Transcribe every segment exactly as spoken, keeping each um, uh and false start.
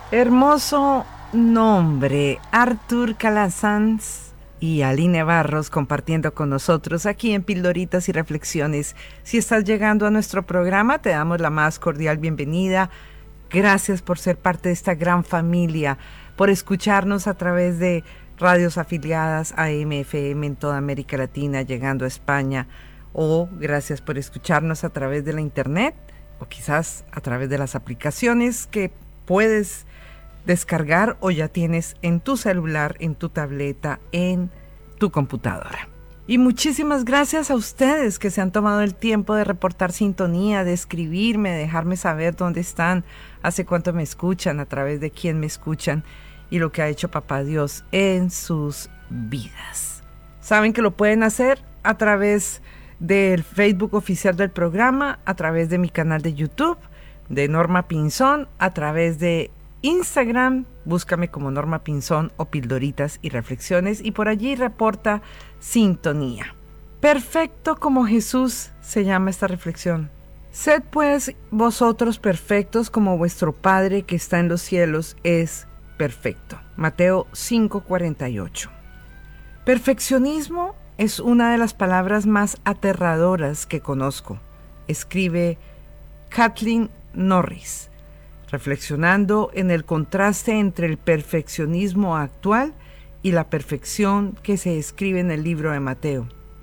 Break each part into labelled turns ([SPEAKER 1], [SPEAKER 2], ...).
[SPEAKER 1] Hermoso nombre, Arthur Calasanz y Aline Barros compartiendo con nosotros aquí en Pildoritas y Reflexiones. Si estás llegando a nuestro programa, te damos la más cordial bienvenida. Gracias por ser parte de esta gran familia, por escucharnos a través de radios afiliadas a M F M en toda América Latina, llegando a España, o gracias por escucharnos a través de la internet, o quizás a través de las aplicaciones que puedes descargar o ya tienes en tu celular, en tu tableta, en tu computadora. Y muchísimas gracias a ustedes que se han tomado el tiempo de reportar sintonía, de escribirme, de dejarme saber dónde están, hace cuánto me escuchan, a través de quién me escuchan y lo que ha hecho Papá Dios en sus vidas. Saben que lo pueden hacer a través del Facebook oficial del programa, a través de mi canal de YouTube, de Norma Pinzón, a través de Instagram, búscame como Norma Pinzón o Pildoritas y Reflexiones y por allí reporta sintonía. Perfecto como Jesús se llama esta reflexión. Sed pues vosotros perfectos como vuestro Padre que está en los cielos es perfecto. Mateo cinco cuarenta y ocho. Perfeccionismo es una de las palabras más aterradoras que conozco, escribe Kathleen Norris, reflexionando en el contraste entre el perfeccionismo actual y la perfección que se describe en el libro de Mateo.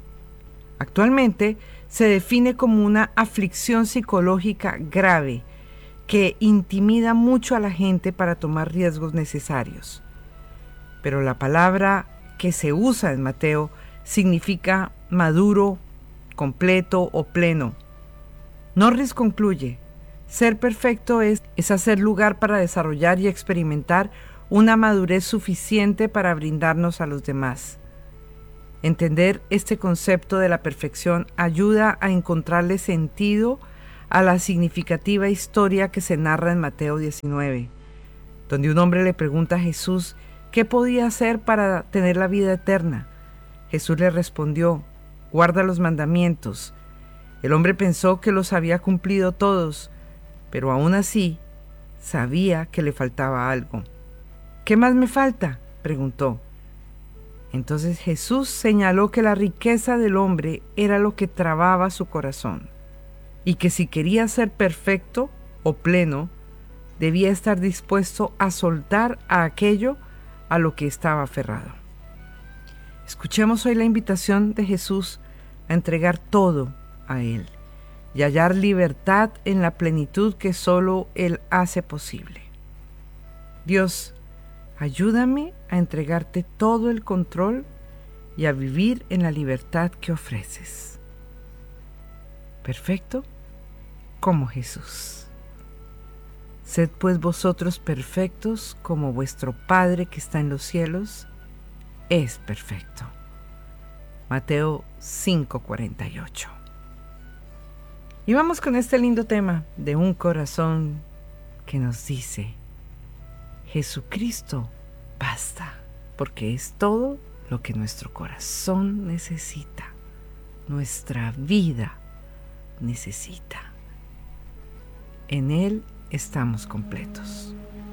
[SPEAKER 1] Actualmente se define como una aflicción psicológica grave que intimida mucho a la gente para tomar riesgos necesarios. Pero la palabra que se usa en Mateo significa maduro, completo o pleno. Norris concluye: ser perfecto es, es hacer lugar para desarrollar y experimentar una madurez suficiente para brindarnos a los demás. Entender este concepto de la perfección ayuda a encontrarle sentido a la significativa historia que se narra en Mateo diecinueve, donde un hombre le pregunta a Jesús qué podía hacer para tener la vida eterna. Jesús le respondió: guarda los mandamientos. El hombre pensó que los había cumplido todos, pero aún así sabía que le faltaba algo. ¿Qué más me falta?, preguntó. Entonces Jesús señaló que la riqueza del hombre era lo que trababa su corazón, y que si quería ser perfecto o pleno, debía estar dispuesto a soltar a aquello a lo que estaba aferrado. Escuchemos hoy la invitación de Jesús a entregar todo a Él y hallar libertad en la plenitud que solo Él hace posible. Dios, ayúdame a entregarte todo el control y a vivir en la libertad que ofreces. Perfecto como Jesús. Sed pues vosotros perfectos como vuestro Padre que está en los cielos es perfecto. Mateo cinco cuarenta y ocho. Y vamos con este lindo tema de un corazón que nos dice: Jesucristo basta, porque es todo lo que nuestro corazón necesita, nuestra vida necesita. En Él estamos completos.